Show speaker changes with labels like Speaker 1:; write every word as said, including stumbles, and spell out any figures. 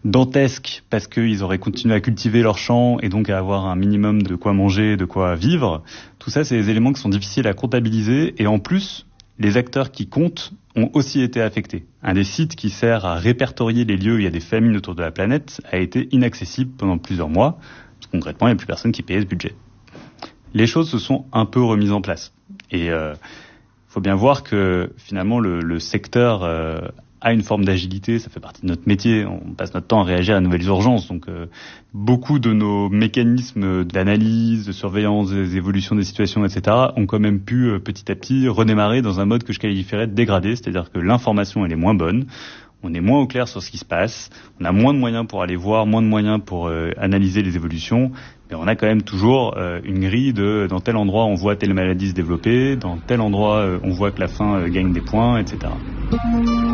Speaker 1: dantesques parce qu'ils auraient continué à cultiver leurs champs et donc à avoir un minimum de quoi manger, de quoi vivre. Tout ça, c'est des éléments qui sont difficiles à comptabiliser et en plus, les acteurs qui comptent ont aussi été affectés. Un des sites qui sert à répertorier les lieux où il y a des famines autour de la planète a été inaccessible pendant plusieurs mois. Parce que concrètement, il n'y a plus personne qui payait ce budget. Les choses se sont un peu remises en place. Et il euh, faut bien voir que finalement, le, le secteur euh, a une forme d'agilité. Ça fait partie de notre métier. On passe notre temps à réagir à de nouvelles urgences. Donc, euh, beaucoup de nos mécanismes d'analyse, de surveillance des évolutions des situations, et cetera, ont quand même pu euh, petit à petit redémarrer dans un mode que je qualifierais de dégradé. C'est-à-dire que l'information, elle est moins bonne. On est moins au clair sur ce qui se passe. On a moins de moyens pour aller voir, moins de moyens pour euh, analyser les évolutions. Mais on a quand même toujours euh, une grille de dans tel endroit on voit telle maladie se développer, dans tel endroit euh, on voit que la faim euh, gagne des points, et cetera.